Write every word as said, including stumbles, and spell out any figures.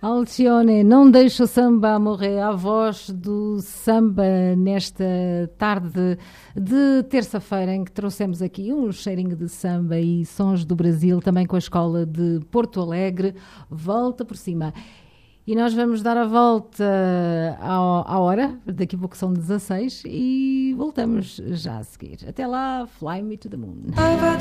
Alcione, não deixa o samba a morrer, a voz do samba nesta tarde de terça-feira em que trouxemos aqui um cheirinho de samba e sons do Brasil, também com a escola de Porto Alegre, volta por cima. E nós vamos dar a volta à hora, daqui a pouco são dezasseis, e voltamos já a seguir. Até lá, Fly Me to the Moon.